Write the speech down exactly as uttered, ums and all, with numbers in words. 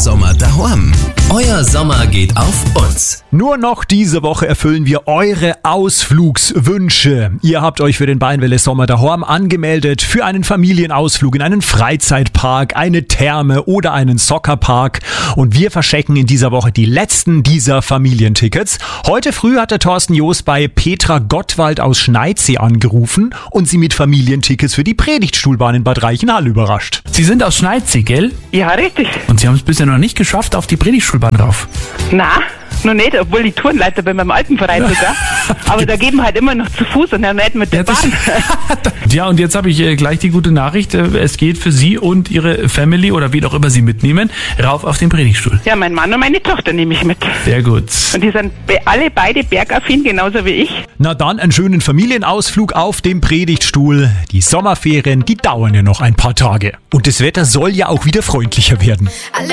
Sommer daheim. Euer Sommer geht auf uns. Nur noch diese Woche erfüllen wir eure Ausflugswünsche. Ihr habt euch für den Beinwelle Sommer daheim angemeldet für einen Familienausflug in einen Freizeitpark, eine Therme oder einen Soccerpark. Und wir verschenken in dieser Woche die letzten dieser Familientickets. Heute früh hat der Thorsten Joos bei Petra Gottwald aus Schneidsee angerufen und sie mit Familientickets für die Predigtstuhlbahn in Bad Reichenhall überrascht. Sie sind aus Schneidsee, gell? Ja, richtig. Und Sie haben es bisher noch nicht geschafft auf die Predigtstuhlbahn rauf. Na, noch nicht, obwohl die Tourenleiter bei meinem alten Verein sogar. Aber da geben wir halt immer noch zu Fuß und dann nicht mit der Bahn. Ja, und jetzt habe ich äh, gleich die gute Nachricht. Äh, es geht für Sie und Ihre Family oder wie auch immer Sie mitnehmen, rauf auf den Predigtstuhl. Ja, mein Mann und meine Tochter nehme ich mit. Sehr gut. Und die sind be- alle beide bergaffin, genauso wie ich. Na dann einen schönen Familienausflug auf dem Predigtstuhl. Die Sommerferien, die dauern ja noch ein paar Tage. Und das Wetter soll ja auch wieder freundlicher werden. Alle